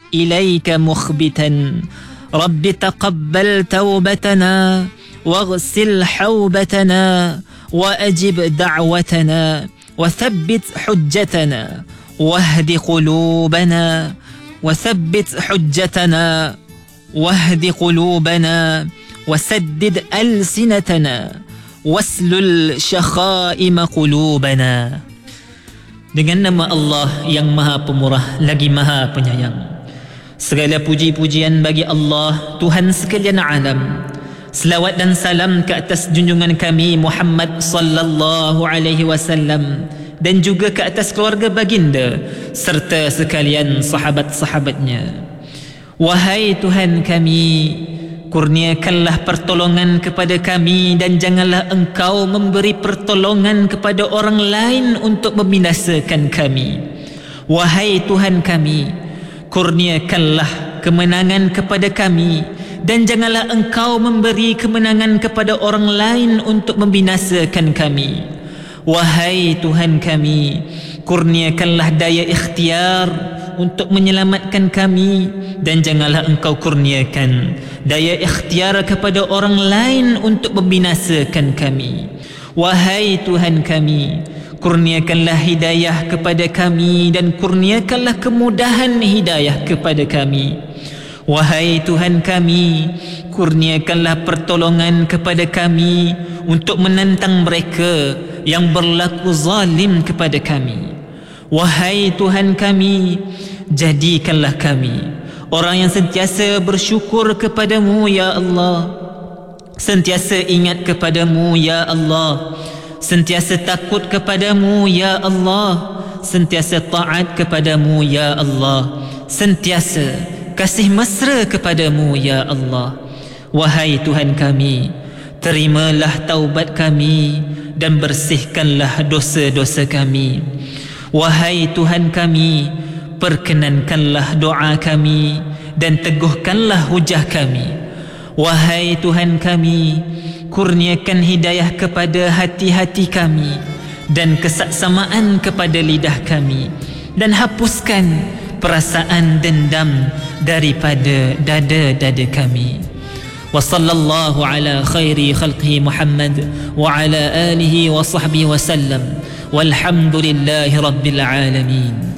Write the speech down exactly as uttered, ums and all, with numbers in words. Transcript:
إليك مخبتا رب تقبل توبتنا واغسل حوبتنا وأجب دعوتنا وثبت حجتنا واهد قلوبنا وثبت حجتنا واهد قلوبنا وسدد ألسنتنا واسلل شخائم قلوبنا. Dengan nama Allah yang Maha Pemurah lagi Maha Penyayang. Segala puji-pujian bagi Allah, Tuhan sekalian alam. Selawat dan salam ke atas junjungan kami Muhammad sallallahu alaihi wasallam dan juga ke atas keluarga baginda serta sekalian sahabat-sahabatnya. Wahai Tuhan kami, kurniakanlah pertolongan kepada kami dan janganlah Engkau memberi pertolongan kepada orang lain untuk membinasakan kami. Wahai Tuhan kami, kurniakanlah kemenangan kepada kami dan janganlah Engkau memberi kemenangan kepada orang lain untuk membinasakan kami. Wahai Tuhan kami, kurniakanlah daya ikhtiar untuk menyelamatkan kami dan janganlah Engkau kurniakan daya ikhtiar kepada orang lain untuk membinasakan kami. Wahai Tuhan kami, kurniakanlah hidayah kepada kami dan kurniakanlah kemudahan hidayah kepada kami. Wahai Tuhan kami, kurniakanlah pertolongan kepada kami untuk menentang mereka yang berlaku zalim kepada kami. Wahai Tuhan kami, jadikanlah kami orang yang sentiasa bersyukur kepadamu ya Allah, sentiasa ingat kepadamu ya Allah, sentiasa takut kepadamu ya Allah, sentiasa taat kepadamu ya Allah, sentiasa kasih mesra kepadamu ya Allah. Wahai Tuhan kami, terimalah taubat kami dan bersihkanlah dosa-dosa kami. Wahai Tuhan kami, perkenankanlah doa kami dan teguhkanlah hujah kami. Wahai Tuhan kami, kurniakan hidayah kepada hati-hati kami dan kesaksamaan kepada lidah kami dan hapuskan perasaan dendam daripada dada-dada kami. Wa sallallahu ala khairi khalqihi Muhammad wa ala alihi wa sahbihi wa sallam walhamdulillahi rabbil alamin.